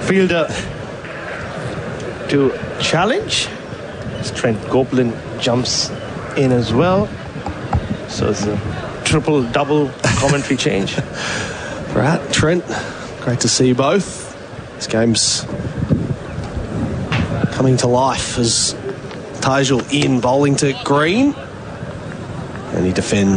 fielder to challenge. As Trent Copeland jumps in as well. So it's a triple-double commentary change. Right, Trent, great to see you both. This game's coming to life as Tijal in bowling to Green. And he defends